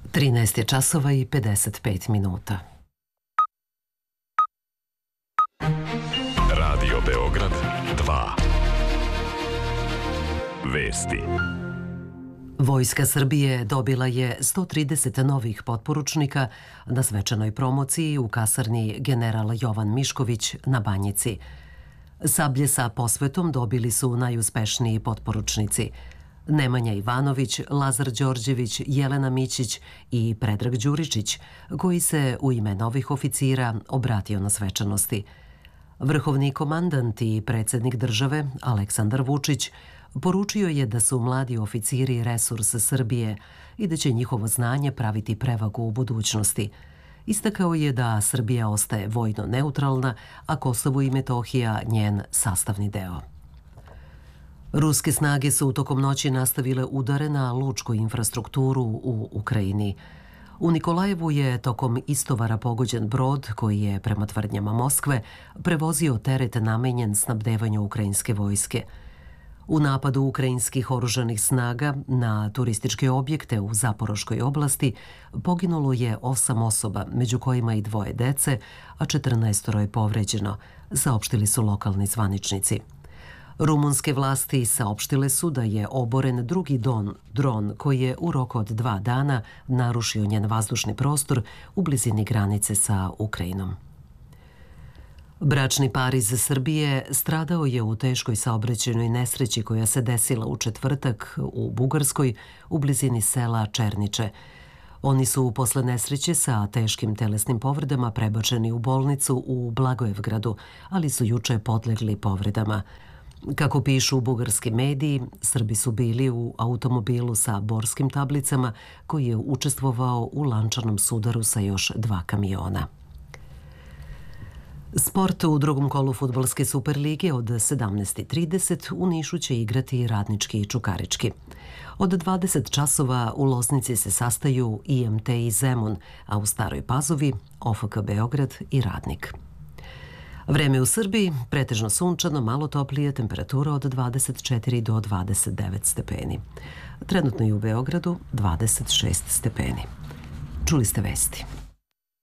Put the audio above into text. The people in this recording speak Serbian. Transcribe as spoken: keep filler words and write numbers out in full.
trinaest je časova i pedeset pet minuta. Radio Beograd dva. Vesti. Vojska Srbije dobila je sto trideset novih potporučnika na svečanoj promociji u kasarni General Jovan Mišković na Banjici. Sablje sa posvetom dobili su najuspešniji potporučnici Nemanja Ivanović, Lazar Đorđević, Jelena Mićić i Predrag Đuričić, koji se u ime novih oficira obratio na svečanosti. Vrhovni komandant i predsjednik države, Aleksandar Vučić, poručio je da su mladi oficiri resurs Srbije i da će njihovo znanje praviti prevagu u budućnosti. Istakao je da Srbija ostaje vojno neutralna, a Kosovo i Metohija njen sastavni deo. Ruske snage su tokom noći nastavile udare na lučku infrastrukturu u Ukrajini. U Nikolajevu je tokom istovara pogođen brod koji je, prema tvrdnjama Moskve, prevozio teret namenjen snabdevanju ukrajinske vojske. U napadu ukrajinskih oružanih snaga na turističke objekte u Zaporoškoj oblasti poginulo je osam osoba, među kojima i dvoje dece, a četrnaestoro je povređeno, saopštili su lokalni zvaničnici. Rumunske vlasti saopštile su da je oboren drugi don, dron koji je u roku od dva dana narušio njen vazdušni prostor u blizini granice sa Ukrajinom. Bračni par iz Srbije stradao je u teškoj saobraćajnoj nesreći koja se desila u četvrtak u Bugarskoj u blizini sela Černiče. Oni su posle nesreće sa teškim telesnim povredama prebačeni u bolnicu u Blagojevgradu, ali su juče podlegli povredama. Kako pišu bugarski mediji, Srbi su bili u automobilu sa borskim tablicama koji je učestvovao u lančanom sudaru sa još dva kamiona. Sport u drugom kolu fudbalske Superlige od sedamnaest i trideset u Nišu će igrati Radnički i Čukarički. Od dvadeset časova u Loznici se sastaju I M T i Zemun, a u Staroj Pazovi O F K Beograd i Radnik. Vreme u Srbiji pretežno sunčano, malo toplije, temperatura od dvadeset četiri do dvadeset devet stepeni. Trenutno je u Beogradu dvadeset šest stepeni. Čuli ste vesti.